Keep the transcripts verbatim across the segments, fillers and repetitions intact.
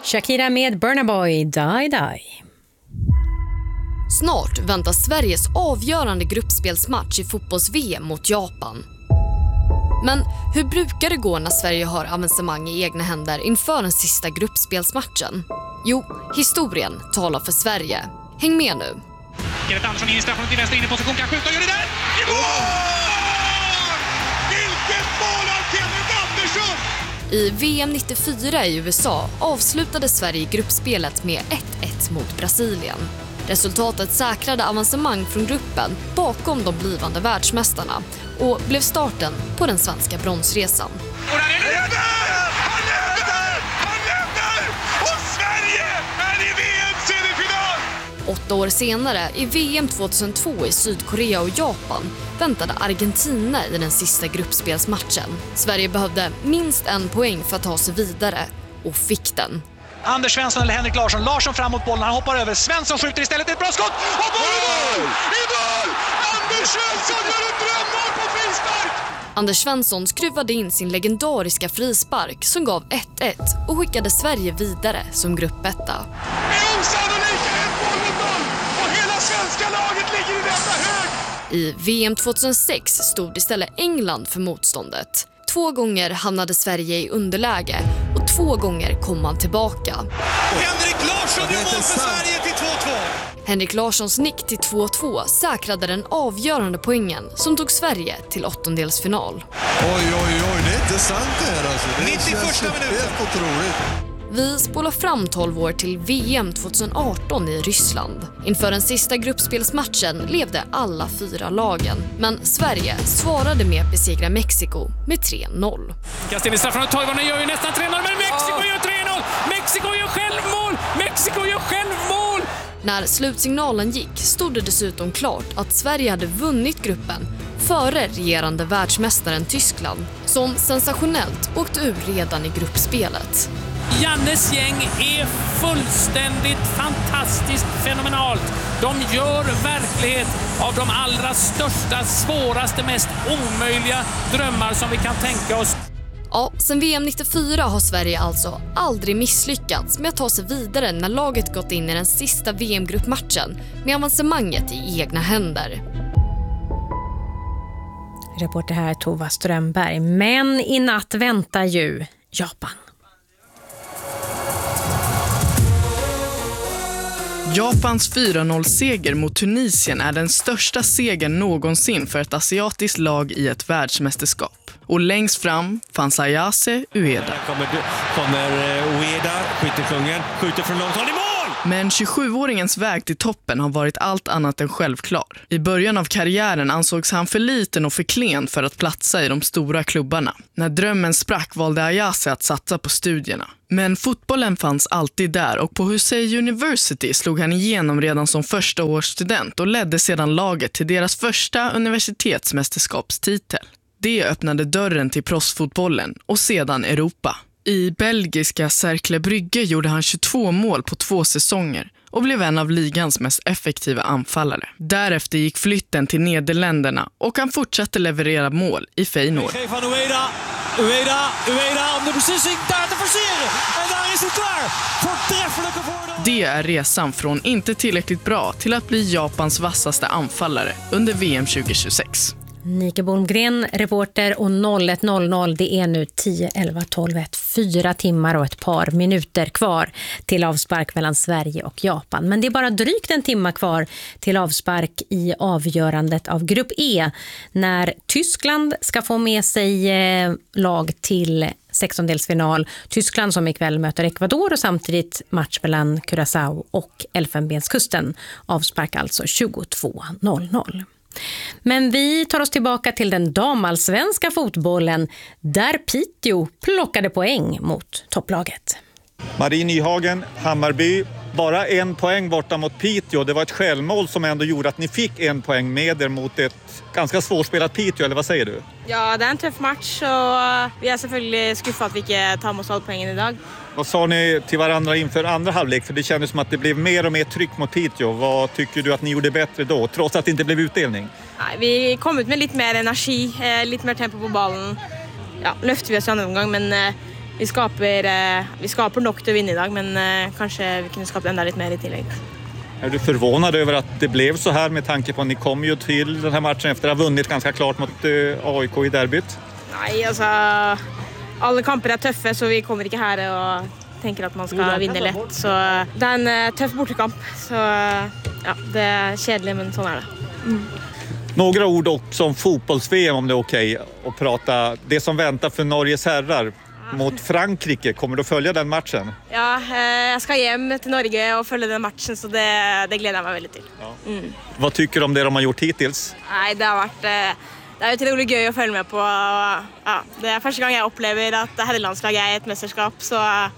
Shakira med Burna Boy, Die Die. Snart väntas Sveriges avgörande gruppspelsmatch i fotbolls-V M mot Japan. Men hur brukar det gå när Sverige har avancemang i egna händer inför den sista gruppspelsmatchen? Jo, historien talar för Sverige. Häng med nu. Kenneth Andersson in i straffen till vänster in i position, kan skjuta och gör det där! I mål! Vilket mål av Kenneth Andersson! I V M nittiofyra i U S A avslutade Sverige gruppspelet med ett ett mot Brasilien. Resultatet säkrade avancemang från gruppen bakom de blivande världsmästarna och blev starten på den svenska bronsresan. Och där är det där! Han lever! Han lever! Och Sverige är i V M-semifinal! Åtta år senare, i V M tjugohundratvå i Sydkorea och Japan, väntade Argentina i den sista gruppspelsmatchen. Sverige behövde minst en poäng för att ta sig vidare och fick den. Anders Svensson eller Henrik Larsson. Larsson fram mot bollen, han hoppar över. Svensson skjuter istället, ett bra skott! Och bollen i mål! I mål! Anders Svensson gör ett drömmål på frispark! Anders Svensson skruvade in sin legendariska frispark som gav ett ett och skickade Sverige vidare som gruppetta. Det är osannolika ett mål mot noll! Och hela svenska laget ligger i detta hög! I V M tjugohundrasex stod istället England för motståndet. Två gånger hamnade Sverige i underläge och två gånger kom man tillbaka. Henrik Larsson gör mål för Sverige till två två! Henrik Larssons nick till två två säkrade den avgörande poängen som tog Sverige till åttondelsfinal. Oj, oj, oj, det är inte sant det här alltså. Det nittioförsta minuten. Helt otroligt. Vi spolar fram tolv år till V M tjugoarton i Ryssland. Inför den sista gruppspelsmatchen levde alla fyra lagen. Men Sverige svarade med att besegra Mexiko med tre noll. Kastar in i straffen och Toivonen gör ju nästan tre noll, men Mexiko gör tre noll! Mexiko gör självmål! Mexiko gör självmål! När slutsignalen gick stod det dessutom klart att Sverige hade vunnit gruppen före regerande världsmästaren Tyskland, som sensationellt åkte ur redan i gruppspelet. Jannes gäng är fullständigt fantastiskt fenomenalt. De gör verklighet av de allra största, svåraste, mest omöjliga drömmar som vi kan tänka oss. Ja, sen V M nittiofyra har Sverige alltså aldrig misslyckats med att ta sig vidare när laget gått in i den sista V M-gruppmatchen med avancemanget i egna händer. Reporter här Tova Strömberg. Men i natt väntar ju Japan. Japans fyra noll-seger mot Tunisien är den största segern någonsin för ett asiatiskt lag i ett världsmästerskap. Och längst fram fanns Ayase Ueda. Kommer, kommer Ueda, skyttekungen, skjuter från långt håll i mål! Men tjugosjuåringens väg till toppen har varit allt annat än självklar. I början av karriären ansågs han för liten och för klen för att platsa i de stora klubbarna. När drömmen sprack valde Ayase att satsa på studierna. Men fotbollen fanns alltid där och på Husei University slog han igenom redan som första års student och ledde sedan laget till deras första universitetsmästerskapstitel. Det öppnade dörren till proffsfotbollen och sedan Europa. I belgiska Cercle Brugge gjorde han tjugotvå mål på två säsonger och blev en av ligans mest effektiva anfallare. Därefter gick flytten till Nederländerna och han fortsatte leverera mål i Feyenoord. Ueda, Ueda, Ueda om de beslissing daar te forceren. En daar is het klaar. Voortreffelijke voordeel. Det är resan från inte tillräckligt bra till att bli Japans vassaste anfallare under V M tjugohundratjugosex. Nike Bolmgren, reporter, och noll ett noll noll, det är nu tio, elva, tolv, ett, fyra timmar och ett par minuter kvar till avspark mellan Sverige och Japan. Men det är bara drygt en timme kvar till avspark i avgörandet av grupp E när Tyskland ska få med sig eh, lag till sextondelsfinal. Tyskland som ikväll möter Ecuador och samtidigt match mellan Curaçao och Elfenbenskusten. Avspark alltså tjugotvå noll noll. Men vi tar oss tillbaka till den damallsvenska fotbollen där Piteå plockade poäng mot topplaget. Marie Nyhagen, Hammarby, bara en poäng borta mot Piteå. Det var ett självmål som ändå gjorde att ni fick en poäng med er mot ett ganska svårspelat Piteå, eller vad säger du? Ja, det är en tuff match och vi är selvfølgelig skuffade att vi inte tar med oss all poängen idag. Vad sa ni till varandra inför andra halvlek? För det kändes som att det blev mer och mer tryck mot Piteå. Vad tycker du att ni gjorde bättre då, trots att det inte blev utdelning? Nej, vi kom ut med lite mer energi, lite mer tempo på bollen. Ja, lyfte vi oss en omgång, men vi skapar, eh, vi skapar nog till att vinna idag, men eh, kanske vi kunde skapa ända lite mer i tillägg. Är du förvånad över att det blev så här med tanke på att ni kom ju till den här matchen efter att ha vunnit ganska klart mot eh, A I K i derbyt? Nej, alltså alla kamper är tuffa, så vi kommer inte här och tänker att man ska vinna lätt. Så det är en uh, tuff bortakamp, så uh, ja, det är kedligt, men så är det. Mm. Några ord också om fotbolls-V M om det är okej att prata. Det som väntar för Norges herrar mot Frankrike, kommer du att följa den matchen? Ja, uh, jag ska hem till Norge och följa den matchen, så det, det gläder jag mig väldigt till. Ja. Mm. Vad tycker du om det de har gjort hittills? Nej, det har varit... Uh, Det är otroligt kul att följa med på. Ja, det är första gången jag upplever att herrelandslaget är ett mästerskap, så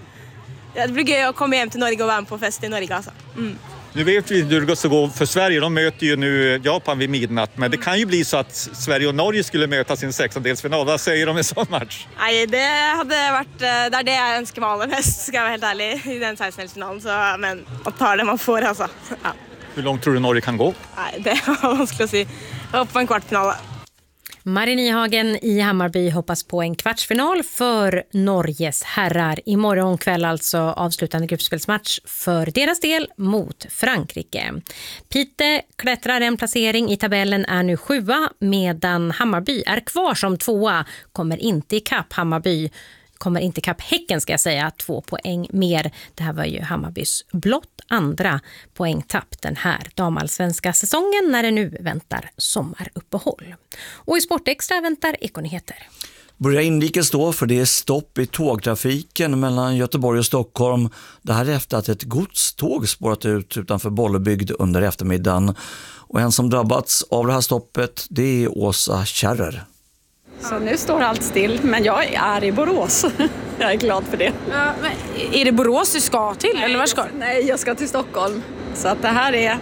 det blir kul att komma hem till Norge och vara med på fest i Norge. Alltså. Mm. Nu vet vi hur det ska gå för Sverige. De möter ju nu Japan vid midnatt, men det kan ju bli så att Sverige och Norge skulle möta sin sextondelsfinal. Vad säger de i en sån match? Nej, det hade varit, det är det jag önskar mig allra mest, ska jag vara helt ärlig, i den sextondelsfinalen. Så, men man tar det man får, alltså. Ja. Hur långt tror du Norge kan gå? Nej, det är vanskligt att säga. Jag hoppas på en kvartfinal. Marie Nyhagen i Hammarby hoppas på en kvartsfinal för Norges herrar. Imorgon kväll alltså avslutande gruppspelsmatch för deras del mot Frankrike. Pite klättrar en placering i tabellen, är nu sjua, medan Hammarby är kvar som tvåa. Kommer inte i kapp Hammarby. Kommer inte kapp Häcken, ska jag säga, två poäng mer. Det här var ju Hammarbys blott andra poängtapp den här damallsvenska säsongen, när det nu väntar sommaruppehåll. Och i Sportextra väntar Ekonyheter. Börjar inrikes då, för det är stopp i tågtrafiken mellan Göteborg och Stockholm. Det här är efter att ett godståg spårat ut utanför Bollebygd under eftermiddagen. Och en som drabbats av det här stoppet, det är Åsa Kärrer. Så nu står allt still, men jag är i Borås. Jag är glad för det. Ja, men är det Borås du ska till, nej, eller var ska du? Nej, jag ska till Stockholm. Så att det här är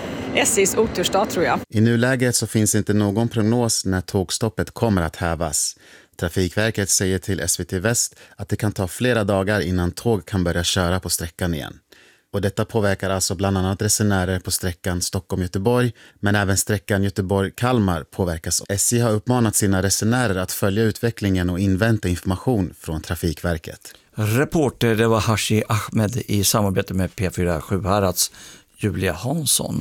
S J:s otursdag, tror jag. I nuläget så finns inte någon prognos när tågstoppet kommer att hävas. Trafikverket säger till S V T Väst att det kan ta flera dagar innan tåg kan börja köra på sträckan igen. Och detta påverkar alltså bland annat resenärer på sträckan Stockholm-Göteborg, men även sträckan Göteborg-Kalmar påverkas. S J har uppmanat sina resenärer att följa utvecklingen och invänta information från Trafikverket. Reporter, det var Hashi Ahmed i samarbete med P fyra Sjuhärads Julia Hansson.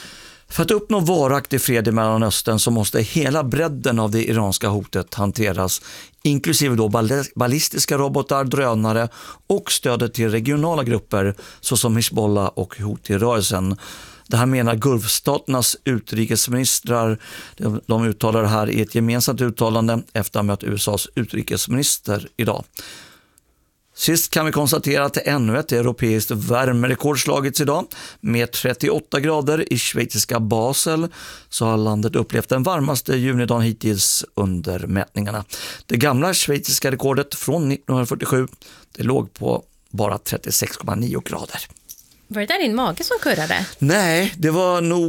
För att uppnå varaktig fred i Mellanöstern så måste hela bredden av det iranska hotet hanteras, inklusive då ballistiska robotar, drönare och stödet till regionala grupper såsom Hizbollah och Houthi-rörelsen. Det här menar Gulfstaternas utrikesministrar. De uttalar det här i ett gemensamt uttalande efter att möta U S A:s utrikesminister idag. Sist kan vi konstatera att ännu ett europeiskt värmerekord slagits idag. Med trettioåtta grader i schweiziska Basel så har landet upplevt den varmaste junidagen hittills under mätningarna. Det gamla schweiziska rekordet från nittonhundrafyrtiosju, det låg på bara trettiosex komma nio grader. Var det där din mage som kurrade? Nej, det var nog